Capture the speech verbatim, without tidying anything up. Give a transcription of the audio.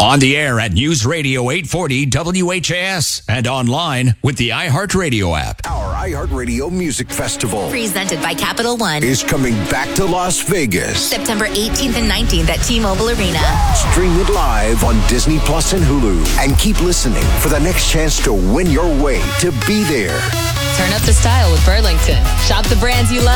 On the air at News Radio eight forty W H A S and online with the iHeartRadio app. Our iHeartRadio Music Festival, presented by Capital One, is coming back to Las Vegas. September eighteenth and nineteenth at T-Mobile Arena. Stream it live on Disney Plus and Hulu. And keep listening for the next chance to win your way to be there. Turn up the style with Burlington. Shop the brands you love